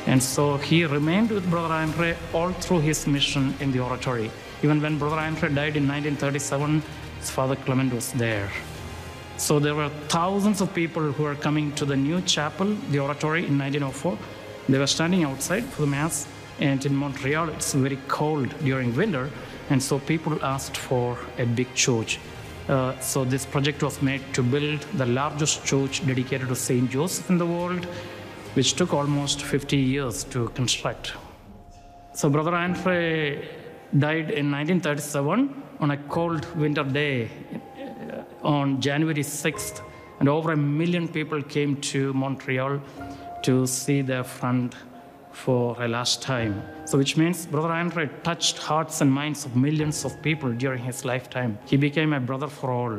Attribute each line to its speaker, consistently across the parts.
Speaker 1: And so he remained with Brother Andre all through his mission in the oratory. Even when Brother Andre died in 1937, his father Clement was there. So there were thousands of people who were coming to the new chapel, the oratory, in 1904. They were standing outside for the Mass, and in Montreal, it's very cold during winter, and so people asked for a big church. So this project was made to build the largest church dedicated to Saint Joseph in the world, which took almost 50 years to construct. So Brother Andre died in 1937 on a cold winter day on January 6th, and over 1 million people came to Montreal to see their friend for a last time. So which means Brother Andre touched hearts and minds of millions of people during his lifetime. He became a brother for all.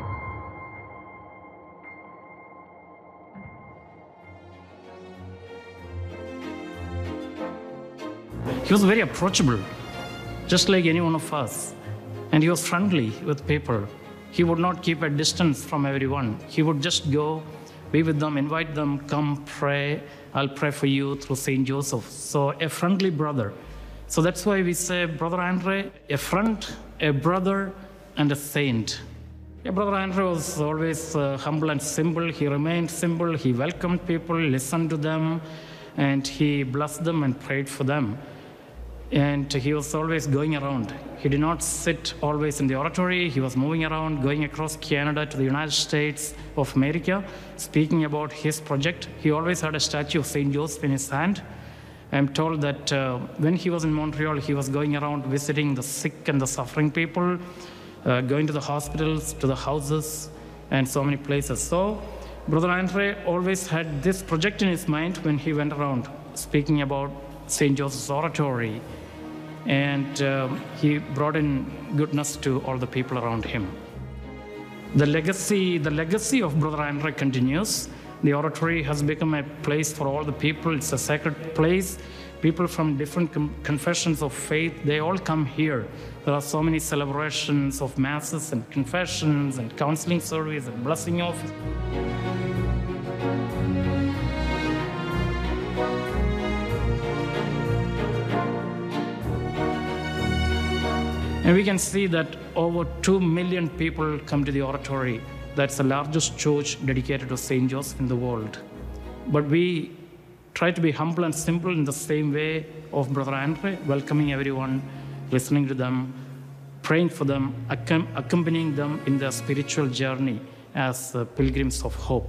Speaker 1: He was very approachable, just like any one of us. And he was friendly with people. He would not keep a distance from everyone. He would just go, be with them, invite them, come pray. I'll pray for you through Saint Joseph. So a friendly brother. So that's why we say Brother Andre, a friend, a brother, and a saint. Yeah, Brother Andre was always humble and simple. He remained simple. He welcomed people, listened to them, and he blessed them and prayed for them. And he was always going around. He did not sit always in the oratory. He was moving around, going across Canada to the United States of America, speaking about his project. He always had a statue of Saint Joseph in his hand. I'm told that when he was in Montreal, he was going around visiting the sick and the suffering people, going to the hospitals, to the houses, and so many places. So Brother Andre always had this project in his mind when he went around speaking about Saint Joseph's oratory. And he brought in goodness to all the people around him. The legacy of Brother Andre continues. The oratory has become a place for all the people. It's a sacred place. People from different confessions of faith, they all come here. There are so many celebrations of masses and confessions and counseling service and blessing office. And we can see that over 2 million people come to the oratory. That's the largest church dedicated to Saint Joseph in the world. But we try to be humble and simple in the same way of Brother Andre, welcoming everyone, listening to them, praying for them, accompanying them in their spiritual journey as pilgrims of hope.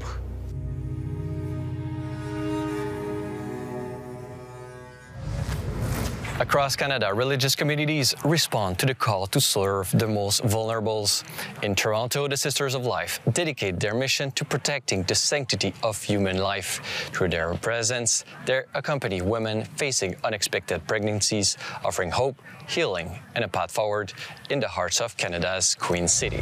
Speaker 2: Across Canada, religious communities respond to the call to serve the most vulnerable. In Toronto, the Sisters of Life dedicate their mission to protecting the sanctity of human life. Through their presence, they accompany women facing unexpected pregnancies, offering hope, healing, and a path forward in the hearts of Canada's Queen City.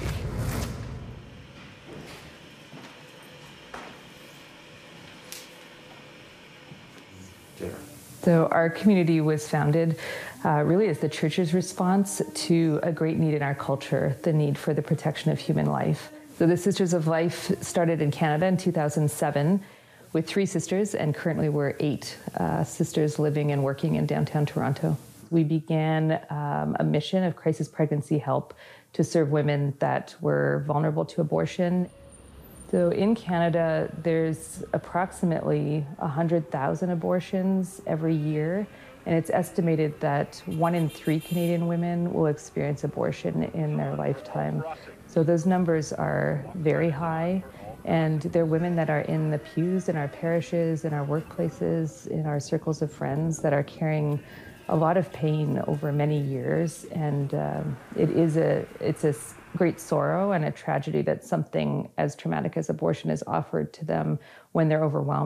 Speaker 3: So our community was founded really as the church's response to a great need in our culture, the need for the protection of human life. So the Sisters of Life started in Canada in 2007 with 3 sisters, and currently we're 8 sisters living and working in downtown Toronto. We began a mission of crisis pregnancy help to serve women that were vulnerable to abortion. So in Canada, there's approximately 100,000 abortions every year, and it's estimated that 1 in 3 Canadian women will experience abortion in their lifetime. So those numbers are very high, and they're women that are in the pews in our parishes, in our workplaces, in our circles of friends that are carrying a lot of pain over many years, and it's a great sorrow and a tragedy that something as traumatic as abortion is offered to them when they're overwhelmed.